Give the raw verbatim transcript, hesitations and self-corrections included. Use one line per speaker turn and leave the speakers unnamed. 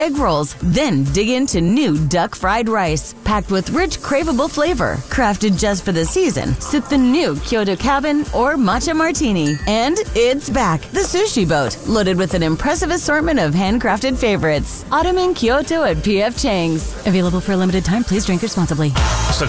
egg rolls. Then dig into new duck fried rice, packed with rich, craveable flavor. Crafted just for the season, sip the new Kyoto Cabin or Matcha Martini. And it's back, the Sushi Boat, loaded with an impressive assortment of handcrafted favorites. Autumn in Kyoto at P F Chang's. Available for a limited time. Please drink responsibly.